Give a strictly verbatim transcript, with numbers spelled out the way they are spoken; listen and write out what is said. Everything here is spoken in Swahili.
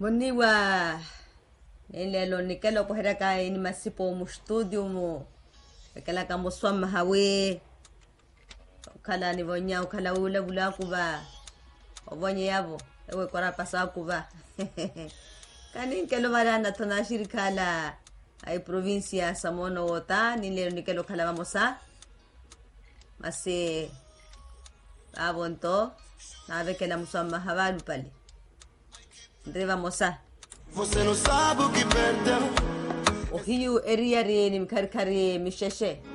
Moniwa nilelo nikelo kuheraka ini masipo mu studio mu kala kamo swam hawe kala ni vonya kala ula bula kuba obonye yabo ewe kora pasa kuba kani kelo marana tona shirikala ai provincia Samono wota nilelo nikelo kala mamosa mase abonto nabe kala muswam hawalu pale Ndreva mosa. Você não sabe o que perdeu. O hiu eria re ni mkarkare misheshe.